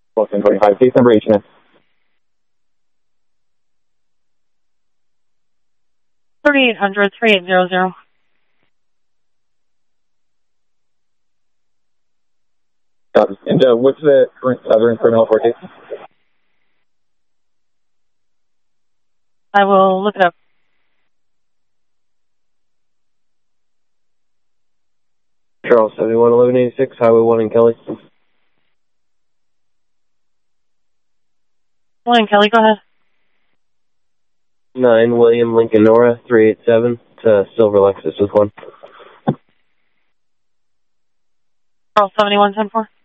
1025, case number HNS. 3800, 3800. And what's the current other criminal court case? I will look it up. Charles 711186, Highway 1 in Kelly. 1 in Kelly, go ahead. 9 William Lincoln Nora 387 to Silver Lexus with 1. Charles 7174.